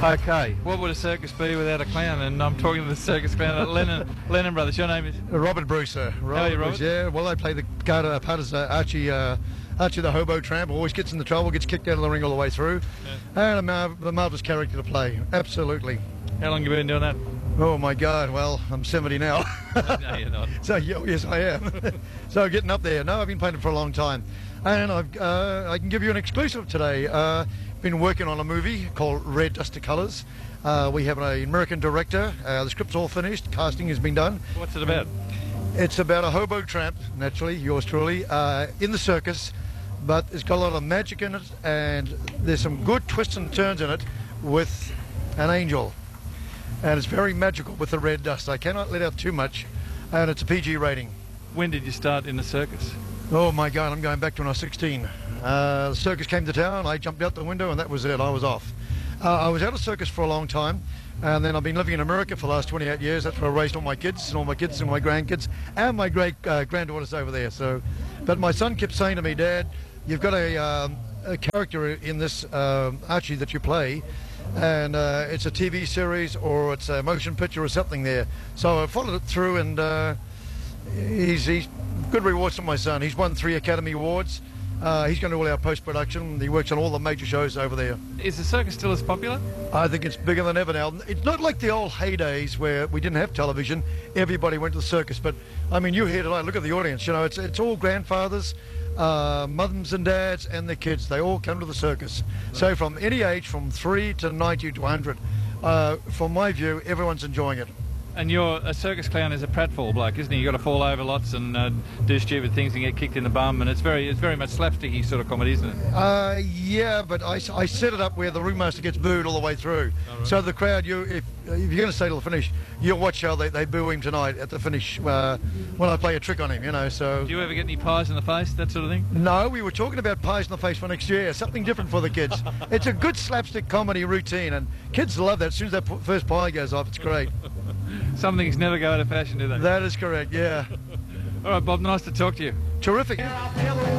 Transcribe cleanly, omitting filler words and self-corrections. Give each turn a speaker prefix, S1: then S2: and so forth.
S1: Okay, what would a circus be without a clown? And I'm talking to the circus clown at Lennon Brothers. Your name is?
S2: Robert Brewster.
S1: How are you, Robert?
S2: Yeah, well, I play the part as Archie the hobo tramp. Always gets into trouble, gets kicked out of the ring all the way through. Yeah. And a marvellous character to play, absolutely.
S1: How long have you been doing that?
S2: Oh my God, well, I'm 70 now.
S1: No, you're not.
S2: So, yes, I am. So getting up there. No, I've been playing it for a long time. And I can give you an exclusive today. Been working on a movie called Red Dust to Colours. We have an American director. The script's all finished. Casting has been done.
S1: What's it about?
S2: It's about a hobo tramp, naturally, yours truly, in the circus. But it's got a lot of magic in it, and there's some good twists and turns in it with an angel. And it's very magical with the red dust. I cannot let out too much, and it's a PG rating.
S1: When did you start in the circus?
S2: Oh my God, I'm going back to when I was 16. The circus came to town, I jumped out the window, and that was it, I was off. I was out of circus for a long time, and then I've been living in America for the last 28 years. That's where I raised all my kids and my grandkids, and my great granddaughters over there. So, but my son kept saying to me, Dad, you've got a character in this Archie that you play, and it's a TV series or it's a motion picture or something there. So I followed it through, and he's good rewards for my son. He's won 3 Academy Awards. He's going to all our post-production. He works on all the major shows over there.
S1: Is the circus still as popular?
S2: I think it's bigger than ever now. It's not like the old heydays where we didn't have television. Everybody went to the circus. But, I mean, you're here tonight. Look at the audience. You know, it's all grandfathers, mums and dads, and their kids. They all come to the circus. So from any age, from 3 to 90 to 100, from my view, everyone's enjoying it.
S1: And a circus clown is a pratfall bloke, isn't he? You got to fall over lots and do stupid things and get kicked in the bum, and it's very much slapsticky sort of comedy, isn't it?
S2: Yeah, but I set it up where the ringmaster gets booed all the way through. Oh, right. So the crowd, if you're going to stay till the finish, you'll watch how they boo him tonight at the finish when I play a trick on him, you know. So.
S1: Do you ever get any pies in the face, that sort of thing?
S2: No, we were talking about pies in the face for next year, something different for the kids. It's a good slapstick comedy routine, and kids love that. As soon as that first pie goes off, it's great.
S1: Some things never go out of fashion, do they?
S2: That is correct, yeah.
S1: All right, Bob, nice to talk to you.
S2: Terrific.